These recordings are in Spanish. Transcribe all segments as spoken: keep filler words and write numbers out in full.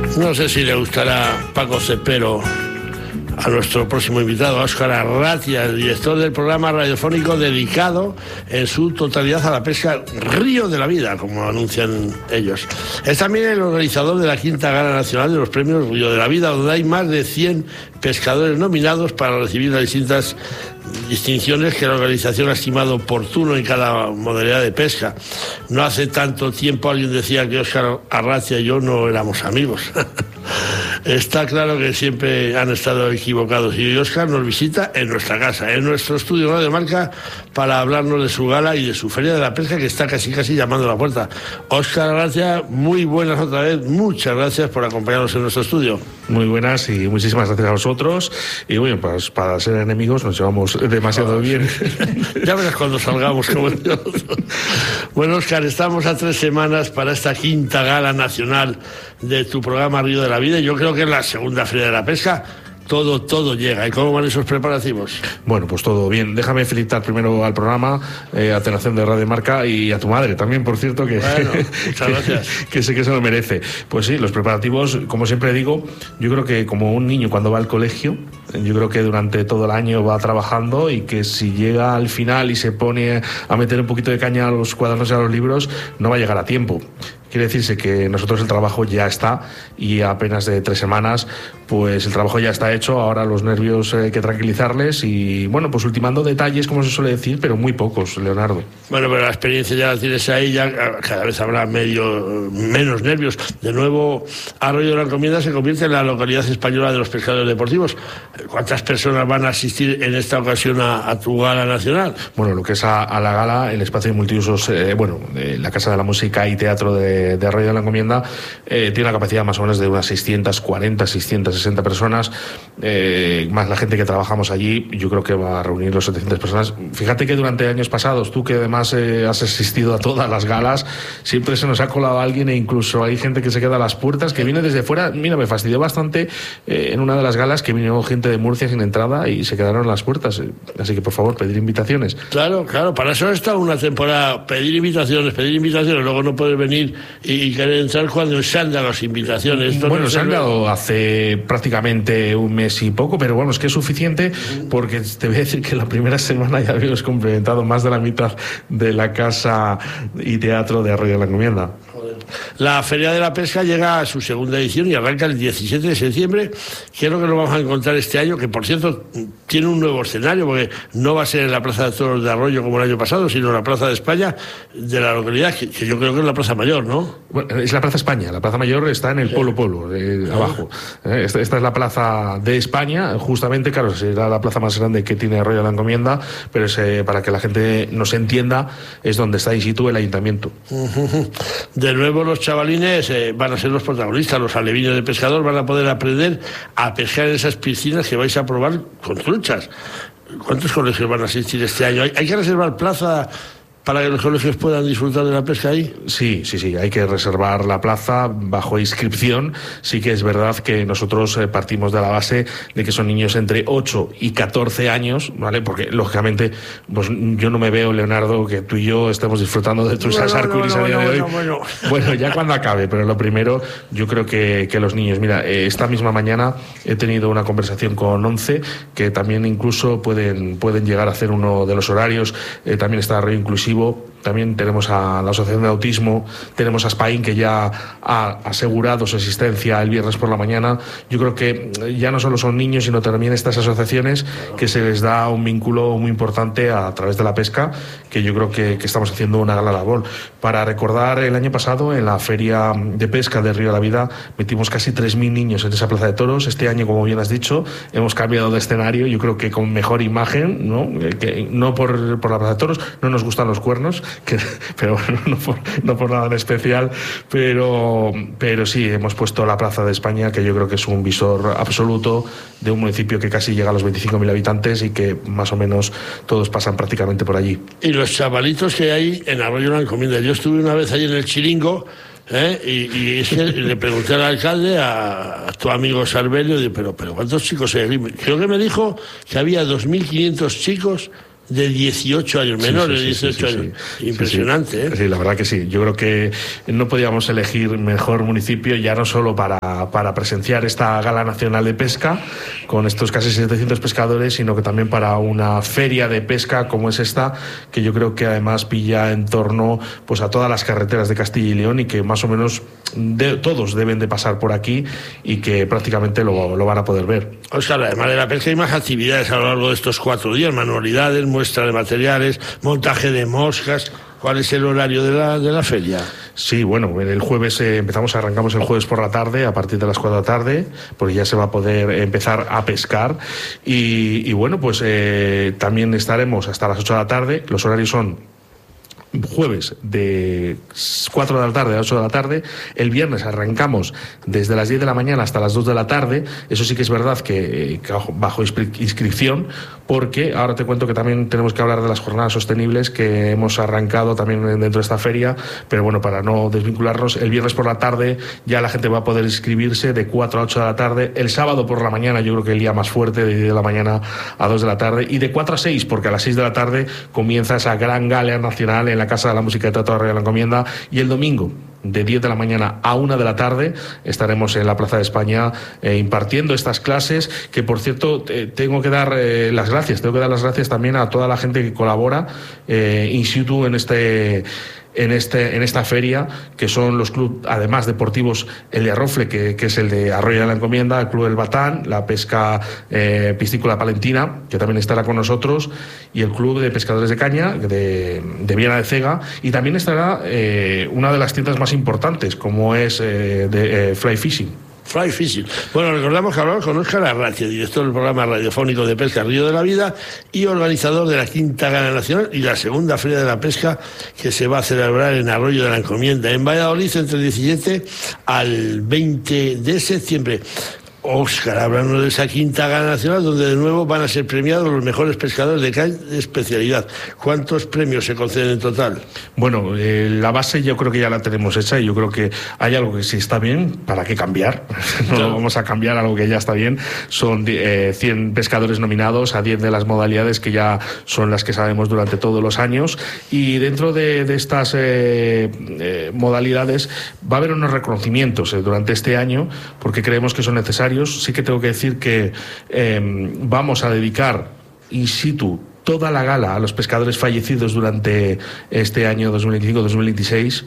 No sé si le gustará Paco Cepero a nuestro próximo invitado, Óscar Arratia, el director del programa radiofónico dedicado en su totalidad a la pesca Río de la Vida, como anuncian ellos. Es también el organizador de la quinta Gala Nacional de los Premios Río de la Vida, donde hay más de cien pescadores nominados para recibir las distintas distinciones que la organización ha estimado oportuno en cada modalidad de pesca. No hace tanto tiempo alguien decía que Óscar Arratia y yo no éramos amigos. Está claro que siempre han estado equivocados y Óscar nos visita en nuestra casa, en nuestro estudio Radio Marca, para hablarnos de su gala y de su feria de la pesca, que está casi casi llamando a la puerta. Óscar Arratia, muy buenas otra vez, muchas gracias por acompañarnos en nuestro estudio. Muy buenas y muchísimas gracias a vosotros. Y bueno, pues para ser enemigos nos llevamos demasiado oh, bien. Ya verás cuando salgamos. Como bueno, Óscar, estamos a tres semanas para esta quinta Gala Nacional de tu programa Río de la Vida. Yo creo que es la segunda feria de la pesca. Todo, todo llega. ¿Y cómo van esos preparativos? Bueno, pues todo bien. Déjame felicitar primero al programa, eh, a Tenación de Radio Marca y a tu madre también, por cierto, que, bueno, muchas gracias. que, que sé que se lo merece. Pues sí, los preparativos, como siempre digo, yo creo que como un niño cuando va al colegio, yo creo que durante todo el año va trabajando y que si llega al final y se pone a meter un poquito de caña a los cuadernos y a los libros, no va a llegar a tiempo. Quiere decirse que nosotros el trabajo ya está y apenas de tres semanas pues el trabajo ya está hecho. Ahora los nervios hay que tranquilizarles y bueno, pues ultimando detalles, como se suele decir, pero muy pocos, Leonardo. Bueno, pero la experiencia ya la tienes ahí, ya cada vez habrá medio menos nervios. De nuevo, Arroyo de la Encomienda se convierte en la localidad española de los pescadores deportivos. ¿Cuántas personas van a asistir en esta ocasión a, a tu gala nacional? Bueno, lo que es a, a la gala, el espacio de multiusos, eh, bueno, eh, la Casa de la Música y Teatro de de Arroyo de la Encomienda eh, tiene una capacidad más o menos de unas seiscientas cuarenta, seiscientas sesenta personas, eh, más la gente que trabajamos allí. Yo creo que va a reunir los setecientas personas. Fíjate que durante años pasados, tú que además eh, has asistido a todas las galas, siempre se nos ha colado alguien e incluso hay gente que se queda a las puertas, que viene desde fuera. Mira, me fastidió bastante eh, en una de las galas que vino gente de Murcia sin entrada y se quedaron a las puertas. Así que por favor, pedir invitaciones. Claro, claro, para eso ha estado una temporada, pedir invitaciones, pedir invitaciones, luego no poder venir y y querer entrar cuando se han dado las invitaciones. Esto bueno, no se han dado hace prácticamente un mes y poco, pero bueno, es que es suficiente porque te voy a decir que la primera semana ya habíamos complementado más de la mitad de la Casa y Teatro de Arroyo de la Encomienda. La Feria de la Pesca llega a su segunda edición y arranca el diecisiete de septiembre. ¿Qué es lo que nos vamos a encontrar este año? Que, por cierto, tiene un nuevo escenario, porque no va a ser en la Plaza de Toros de Arroyo como el año pasado, sino en la Plaza de España de la localidad, que, que yo creo que es la Plaza Mayor, ¿no? Bueno, es la Plaza España. La Plaza Mayor está en el Polo Polo, eh, ah. abajo. Eh, esta, esta es la Plaza de España, justamente, claro, será la plaza más grande que tiene Arroyo de la Encomienda, pero es, eh, para que la gente nos entienda, es donde está in situ el ayuntamiento. De nuevo, los chavalines eh, van a ser los protagonistas, los alevines de pescador van a poder aprender a pescar en esas piscinas que vais a probar con truchas. ¿Cuántos colegios van a asistir este año? ¿Hay, hay que reservar plaza para que los colegios puedan disfrutar de la pesca ahí? Sí, sí, sí, hay que reservar la plaza bajo inscripción. Sí que es verdad que nosotros eh, partimos de la base de que son niños entre ocho y catorce años, ¿vale? Porque, lógicamente, pues yo no me veo, Leonardo, que tú y yo estemos disfrutando de tus bueno, arcoíris bueno, a día bueno, de hoy. Bueno, bueno. Bueno, ya cuando acabe, pero lo primero, yo creo que, que los niños, mira, eh, esta misma mañana he tenido una conversación con once, que también incluso pueden, pueden llegar a hacer uno de los horarios. Eh, también está Arroyo Inclusivo. También tenemos a la Asociación de Autismo, tenemos a Spain, que ya ha asegurado su existencia el viernes por la mañana. Yo creo que ya no solo son niños, sino también estas asociaciones que se les da un vínculo muy importante a través de la pesca, que yo creo que, que estamos haciendo una gran labor. Para recordar, el año pasado en la Feria de Pesca de Río de la Vida metimos casi tres mil niños en esa plaza de toros. Este año, como bien has dicho, hemos cambiado de escenario, yo creo que con mejor imagen, ¿no? Que no por, por la plaza de toros, no nos gustan los cuernos, que, pero bueno, no por, no por nada en especial, pero, pero sí, hemos puesto la Plaza de España, que yo creo que es un visor absoluto de un municipio que casi llega a los veinticinco mil habitantes y que más o menos todos pasan prácticamente por allí. Y los chavalitos que hay en Arroyo de la Encomienda, yo estuve una vez allí en el Chiringo, ¿Eh? Y, y es que le pregunté al alcalde, a, a tu amigo Sarbelio, digo, pero, pero ¿cuántos chicos hay? Creo que me dijo que había dos mil quinientos chicos de dieciocho años, menores de dieciocho sí, sí, años. Sí, Impresionante, sí, sí. ¿eh? Sí, la verdad que sí. Yo creo que no podíamos elegir mejor municipio, ya no solo para, para presenciar esta Gala Nacional de Pesca, con estos casi setecientos pescadores, sino que también para una feria de pesca como es esta, que yo creo que además pilla en torno pues a todas las carreteras de Castilla y León y que más o menos de, todos deben de pasar por aquí y que prácticamente lo, lo van a poder ver. Óscar, además de la pesca hay más actividades a lo largo de estos cuatro días, manualidades, muestra de materiales, montaje de moscas. ¿Cuál es el horario de la, de la feria? Sí, bueno, el jueves eh, empezamos, arrancamos el jueves por la tarde, a partir de las cuatro de la tarde, porque ya se va a poder empezar a pescar. Y, y bueno, pues eh, también estaremos hasta las ocho de la tarde. Los horarios son jueves de cuatro de la tarde a ocho de la tarde. El viernes arrancamos desde las diez de la mañana hasta las dos de la tarde. Eso sí que es verdad que, que bajo inscripción, porque ahora te cuento que también tenemos que hablar de las jornadas sostenibles que hemos arrancado también dentro de esta feria, pero bueno, para no desvincularnos, el viernes por la tarde ya la gente va a poder inscribirse de cuatro a ocho de la tarde. El sábado por la mañana yo creo que el día más fuerte, de diez de la mañana a dos de la tarde, y de cuatro a seis, porque a las seis de la tarde comienza esa gran gala nacional en la Casa de la Música de Teatro de la Encomienda, y el domingo de diez de la mañana a una de la tarde estaremos en la Plaza de España eh, impartiendo estas clases, que por cierto eh, tengo que dar eh, las gracias, tengo que dar las gracias también a toda la gente que colabora eh, in situ en este en este en esta feria, que son los clubes además deportivos, el de Arrofle, que, que es el de Arroyo de la Encomienda, el Club del Batán, la Pesca eh, Piscícola Palentina, que también estará con nosotros, y el Club de Pescadores de Caña de, de Viana de Cega, y también estará eh, una de las tiendas más importantes, como es eh, de eh, Fly Fishing. Fly Fishing. Bueno, recordamos que hablamos con Óscar Arratia, director del programa radiofónico de pesca Río de la Vida y organizador de la quinta Gala Nacional y la segunda Feria de la Pesca, que se va a celebrar en Arroyo de la Encomienda, en Valladolid, entre el diecisiete al veinte de septiembre. Óscar, háblanos de esa quinta Gala Nacional, donde de nuevo van a ser premiados los mejores pescadores de caña de especialidad. ¿Cuántos premios se conceden en total? Bueno, eh, la base yo creo que ya la tenemos hecha, y yo creo que hay algo que sí está bien, ¿para qué cambiar? No claro. Vamos a cambiar algo que ya está bien. Son eh, cien pescadores nominados a diez de las modalidades que ya son las que sabemos durante todos los años, y dentro de, de estas eh, eh, modalidades va a haber unos reconocimientos eh, durante este año, porque creemos que son necesarios. Sí que tengo que decir que eh, vamos a dedicar in situ toda la gala a los pescadores fallecidos durante este año dos mil veinticinco dos mil veintiséis,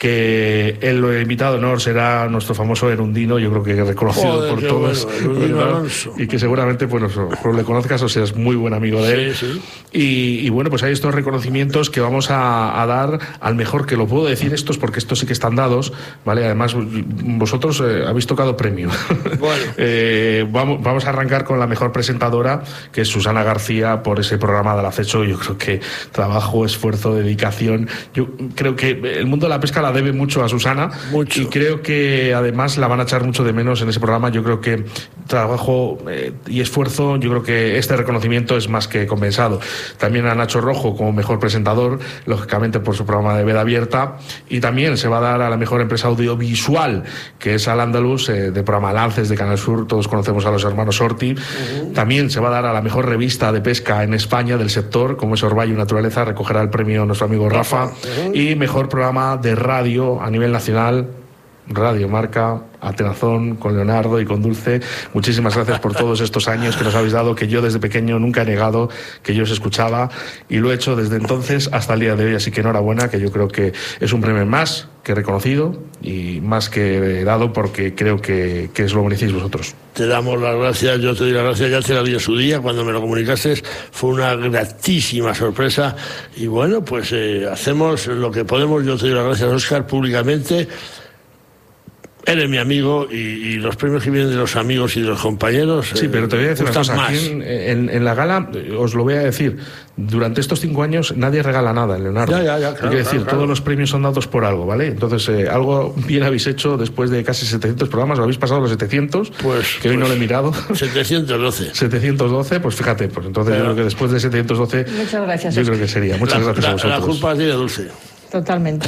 que el invitado de honor será nuestro famoso Erundino, yo creo que reconocido Joder, por todos, bueno, y que seguramente pues, no le conozcas o seas muy buen amigo de él. Sí, sí. Y, y bueno, pues hay estos reconocimientos que vamos a, a dar al mejor, que lo puedo decir estos porque estos sí que están dados, ¿vale? Además, vosotros eh, habéis tocado premio. Bueno. eh, vamos, vamos a arrancar con la mejor presentadora, que es Susana García, por ese programa del acecho. Yo creo que trabajo, esfuerzo, dedicación. Yo creo que el mundo de la pesca la debe mucho a Susana, mucho. Y creo que además la van a echar mucho de menos en ese programa. Yo creo que trabajo eh, y esfuerzo, yo creo que este reconocimiento es más que compensado. También a Nacho Rojo como mejor presentador, lógicamente por su programa de Veda Abierta, y también se va a dar a la mejor empresa audiovisual, que es Al Andalus, eh, de programa Lances de Canal Sur. Todos conocemos a los hermanos Orti. Uh-huh. También se va a dar a la mejor revista de pesca en España del sector, como es Orvallo y Naturaleza, recogerá el premio nuestro amigo Rafa. Uh-huh. Y mejor programa de radio a nivel nacional, Radio Marca, Atenazón, con Leonardo y con Dulce. Muchísimas gracias por todos estos años que nos habéis dado, que yo desde pequeño nunca he negado que yo os escuchaba, y lo he hecho desde entonces hasta el día de hoy, así que enhorabuena, que yo creo que es un premio más que reconocido y más que dado, porque creo que, que es lo que merecéis vosotros. Te damos las gracias, yo te doy las gracias, ya te la di en su día, cuando me lo comunicaste, fue una gratísima sorpresa, y bueno, pues eh, hacemos lo que podemos. Yo te doy las gracias, Óscar, públicamente. Eres mi amigo, y, y los premios que vienen de los amigos y de los compañeros. Sí, eh, pero te voy a decir una cosa. Aquí en, en, en la gala, os lo voy a decir, durante estos cinco años nadie regala nada, Leonardo. Ya, ya, ya, claro, Hay que decir, claro, claro. Todos los premios son dados por algo, ¿vale? Entonces, eh, algo bien habéis hecho después de casi setecientos programas, lo habéis pasado los setecientos, pues, que hoy pues, no lo he mirado. setecientos doce. setecientos doce, pues fíjate, pues entonces pero, yo creo que después de setecientos doce. Muchas gracias. Yo creo que sería. Muchas la, gracias la, a vosotros. La culpa tiene Dulce. Totalmente.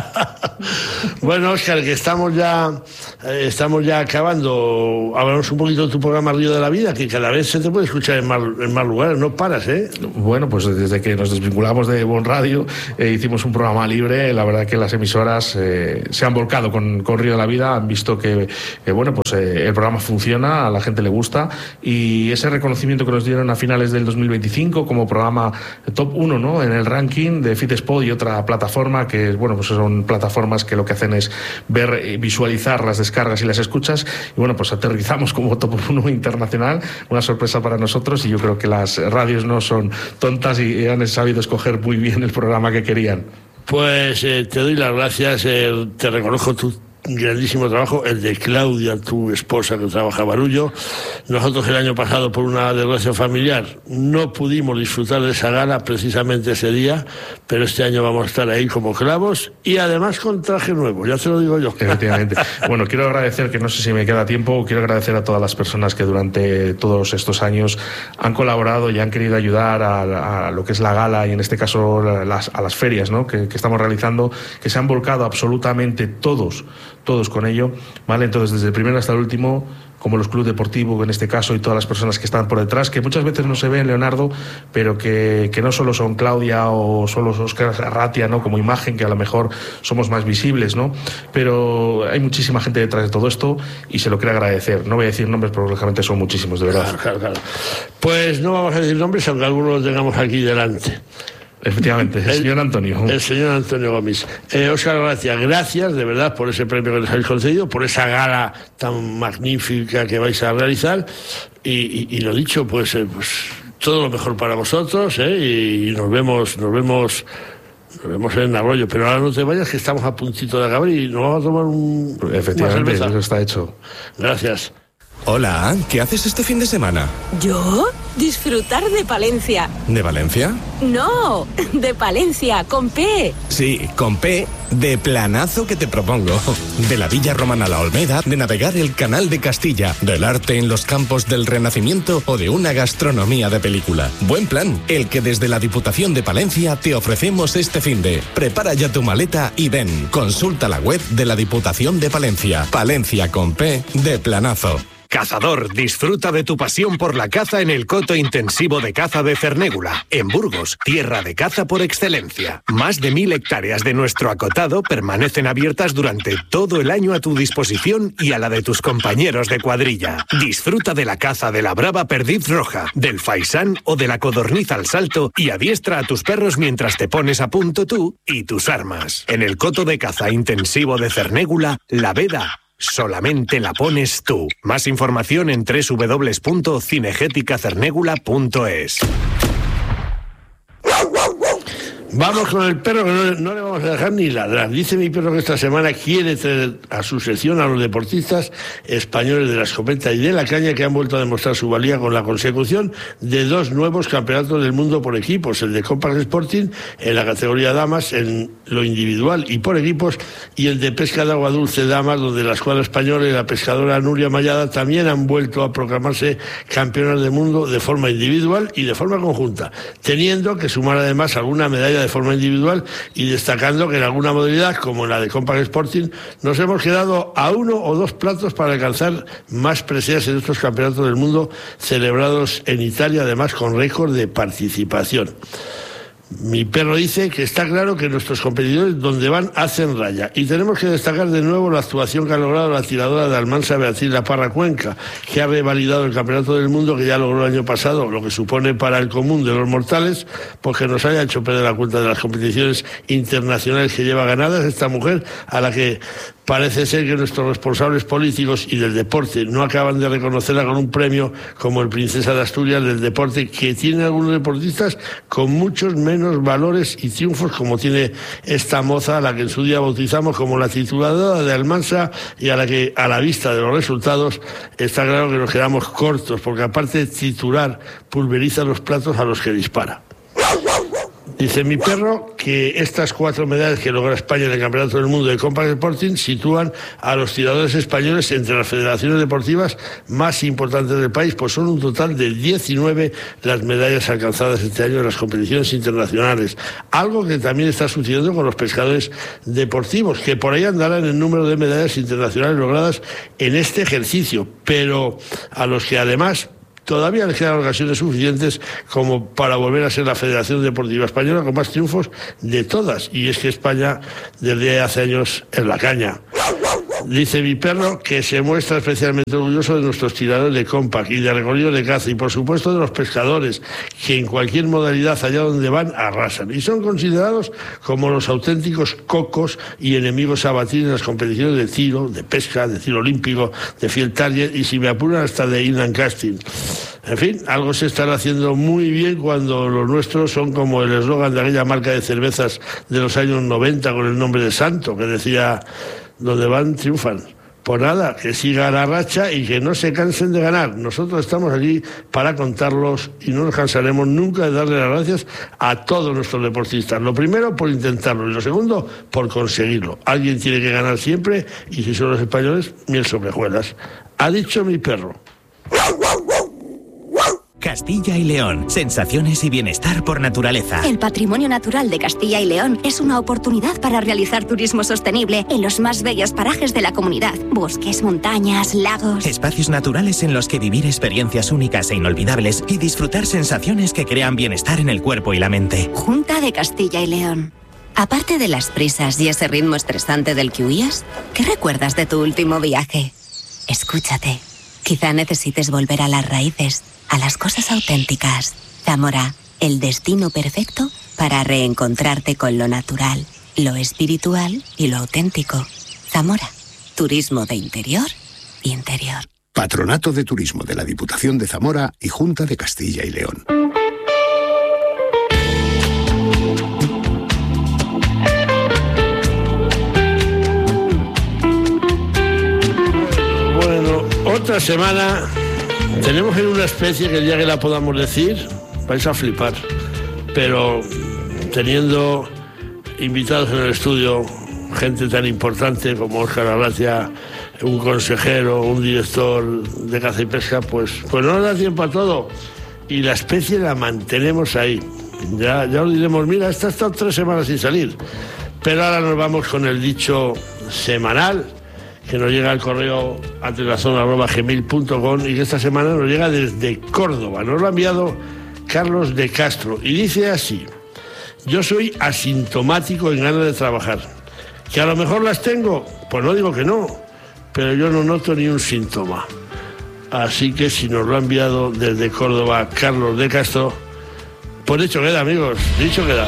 Bueno, Óscar, que estamos ya eh, estamos ya acabando. Hablamos un poquito de tu programa Río de la Vida, que cada vez se te puede escuchar en más, en más lugares, no paras, ¿eh? Bueno, pues desde que nos desvinculamos de Bon Radio, eh, hicimos un programa libre. La verdad que las emisoras eh, se han volcado con, con Río de la Vida, han visto que, que bueno, pues eh, el programa funciona, a la gente le gusta, y ese reconocimiento que nos dieron a finales del dos mil veinticinco como programa top uno, ¿no?, en el ranking de Fitspot y otra plataforma que, bueno, pues son plataformas que lo que hacen es ver, visualizar las descargas y las escuchas, y bueno, pues aterrizamos como top uno internacional, una sorpresa para nosotros, y yo creo que las radios no son tontas y han sabido escoger muy bien el programa que querían. Pues eh, te doy las gracias, eh, te reconozco tu grandísimo trabajo, el de Claudia, tu esposa, que trabaja en Barullo. Nosotros el año pasado, por una desgracia familiar, no pudimos disfrutar de esa gala precisamente ese día, pero este año vamos a estar ahí como clavos y además con traje nuevo, ya te lo digo yo. Efectivamente. Bueno, quiero agradecer, que no sé si me queda tiempo, quiero agradecer a todas las personas que durante todos estos años han colaborado y han querido ayudar a, a lo que es la gala, y en este caso las, a las ferias, ¿no?, que, que estamos realizando, que se han volcado absolutamente todos todos con ello, ¿vale? Entonces, desde el primero hasta el último, como los clubes deportivos en este caso y todas las personas que están por detrás, que muchas veces no se ven, Leonardo, pero que, que no solo son Claudia o solo Óscar Arratia, ¿no?, como imagen, que a lo mejor somos más visibles, ¿no?, pero hay muchísima gente detrás de todo esto y se lo quiero agradecer. No voy a decir nombres, pero lógicamente son muchísimos, de verdad. Claro, claro, claro. Pues no vamos a decir nombres, aunque algunos los tengamos aquí delante. Efectivamente, el, el señor Antonio. El señor Antonio Gómez. Eh, Óscar, gracias, gracias de verdad por ese premio que nos habéis concedido, por esa gala tan magnífica que vais a realizar. Y, y, y lo dicho, pues, eh, pues todo lo mejor para vosotros, ¿eh? Y, y nos vemos, nos vemos. Nos vemos en Arroyo, pero ahora no te vayas, que estamos a puntito de acabar y nos vamos a tomar un, Efectivamente, una cerveza. Eso está hecho. Gracias. Hola, ¿qué haces este fin de semana? ¿Yo? Disfrutar de Palencia. ¿De Valencia? No, de Palencia, con P. Sí, con P, de planazo que te propongo. De la Villa Romana La Olmeda, de navegar el Canal de Castilla, del arte en los campos del Renacimiento o de una gastronomía de película. Buen plan, el que desde la Diputación de Palencia te ofrecemos este finde. Prepara ya tu maleta y ven. Consulta la web de la Diputación de Palencia. Palencia con P, de planazo. Cazador, disfruta de tu pasión por la caza en el coto intensivo de caza de Cernégula, en Burgos, tierra de caza por excelencia. Más de mil hectáreas de nuestro acotado permanecen abiertas durante todo el año a tu disposición y a la de tus compañeros de cuadrilla. Disfruta de la caza de la brava perdiz roja, del faisán o de la codorniz al salto y adiestra a tus perros mientras te pones a punto tú y tus armas. En el coto de caza intensivo de Cernégula, la veda solamente la pones tú. Más información en doble u doble u doble u punto cinegética cernégula punto es. Vamos con el perro, que no, no le vamos a dejar ni ladrar. Dice mi perro que esta semana quiere traer a su sección a los deportistas españoles de la escopeta y de la caña, que han vuelto a demostrar su valía con la consecución de dos nuevos campeonatos del mundo por equipos, el de Compact Sporting en la categoría damas en lo individual y por equipos, y el de pesca de agua dulce damas, donde la escuadra española y la pescadora Nuria Mallada también han vuelto a proclamarse campeonas del mundo de forma individual y de forma conjunta, teniendo que sumar además alguna medalla de forma individual, y destacando que en alguna modalidad, como en la de Compact Sporting, nos hemos quedado a uno o dos platos para alcanzar más preseas en estos campeonatos del mundo celebrados en Italia, además con récord de participación. Mi perro dice que está claro que nuestros competidores donde van hacen raya, y tenemos que destacar de nuevo la actuación que ha logrado la tiradora de Almansa, Beatriz La Parra Cuenca, que ha revalidado el campeonato del mundo que ya logró el año pasado, lo que supone para el común de los mortales porque nos haya hecho perder la cuenta de las competiciones internacionales que lleva ganadas esta mujer, a la que parece ser que nuestros responsables políticos y del deporte no acaban de reconocerla con un premio como el Princesa de Asturias del deporte, que tiene algunos deportistas con muchos menos valores y triunfos, como tiene esta moza, a la que en su día bautizamos como la tituladora de Almansa, y a la que, a la vista de los resultados, está claro que nos quedamos cortos, porque aparte de titular, pulveriza los platos a los que dispara. Dice mi perro que estas cuatro medallas que logra España en el Campeonato del Mundo de Compact Sporting sitúan a los tiradores españoles entre las federaciones deportivas más importantes del país, pues son un total de diecinueve las medallas alcanzadas este año en las competiciones internacionales. Algo que también está sucediendo con los pescadores deportivos, que por ahí andarán el número de medallas internacionales logradas en este ejercicio, pero a los que además todavía les quedan ocasiones suficientes como para volver a ser la Federación Deportiva Española con más triunfos de todas. Y es que España desde hace años es la caña. Dice mi perro que se muestra especialmente orgulloso de nuestros tiradores de compact y de recorrido de caza y por supuesto de los pescadores, que en cualquier modalidad allá donde van arrasan y son considerados como los auténticos cocos y enemigos a batir en las competiciones de tiro, de pesca, de tiro olímpico, de field target y si me apuran hasta de inland casting. En fin, algo se estará haciendo muy bien cuando los nuestros son como el eslogan de aquella marca de cervezas de los años noventa con el nombre de Santo, que decía: donde van triunfan. Pues nada, que siga la racha y que no se cansen de ganar. Nosotros estamos aquí para contarlos y no nos cansaremos nunca de darle las gracias a todos nuestros deportistas. Lo primero, por intentarlo, y lo segundo, por conseguirlo. Alguien tiene que ganar siempre y si son los españoles, miel sobre hojuelas. Ha dicho mi perro. Castilla y León. Sensaciones y bienestar por naturaleza. El patrimonio natural de Castilla y León es una oportunidad para realizar turismo sostenible en los más bellos parajes de la comunidad. Bosques, montañas, lagos. Espacios naturales en los que vivir experiencias únicas e inolvidables y disfrutar sensaciones que crean bienestar en el cuerpo y la mente. Junta de Castilla y León. Aparte de las prisas y ese ritmo estresante del que huías, ¿qué recuerdas de tu último viaje? Escúchate. Quizá necesites volver a las raíces, a las cosas auténticas. Zamora, el destino perfecto para reencontrarte con lo natural, lo espiritual y lo auténtico. Zamora, turismo de interior y interior. Patronato de Turismo de la Diputación de Zamora y Junta de Castilla y León. Otra semana tenemos en una especie que el día que la podamos decir vais a flipar, pero teniendo invitados en el estudio gente tan importante como Óscar Arratia, un consejero, un director de caza y pesca, pues, pues no nos da tiempo a todo y la especie la mantenemos ahí. Ya, ya os diremos, mira, esta ha estado tres semanas sin salir, pero ahora nos vamos con el dicho semanal que nos llega al correo atrazón arroba gmail punto com y que esta semana nos llega desde Córdoba. Nos lo ha enviado Carlos de Castro y dice así: yo soy asintomático en ganas de trabajar. ¿Que a lo mejor las tengo? Pues no digo que no, pero yo no noto ni un síntoma. Así que si nos lo ha enviado desde Córdoba Carlos de Castro, pues dicho queda, amigos, dicho queda.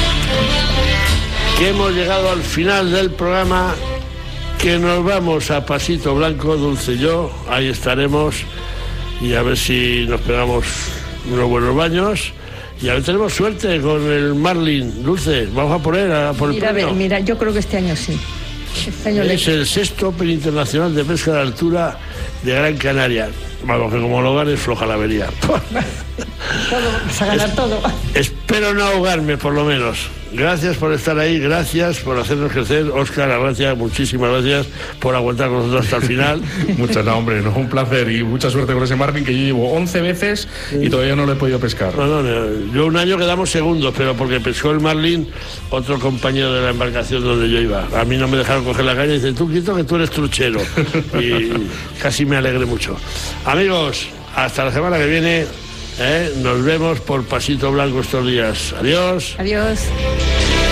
Que hemos llegado al final del programa, que nos vamos a Pasito Blanco, Dulce y yo, ahí estaremos y a ver si nos pegamos unos buenos baños y a ver, tenemos suerte con el marlin. Dulce, vamos a poner a por el mira, premio. A ver, mira, yo creo que este año sí. Este año es le... el sexto Open Internacional de Pesca de Altura de Gran Canaria. Vamos, que como lo ganes, floja la avería. Todo, vas a ganar es, todo. Espero no ahogarme, por lo menos. Gracias por estar ahí, gracias por hacernos crecer. Óscar Arratia, muchísimas gracias por aguantar con nosotros hasta el final. Muchas, no, hombre, no, un placer y mucha suerte con ese marlin que yo llevo once veces y todavía no lo he podido pescar. No, no, no, yo un año quedamos segundos, pero porque pescó el marlin otro compañero de la embarcación donde yo iba. A mí no me dejaron coger la caña y dicen, tú quito que tú eres truchero. Y casi me alegré mucho. Amigos, hasta la semana que viene. ¿Eh? Nos vemos por Pasito Blanco estos días. Adiós. Adiós.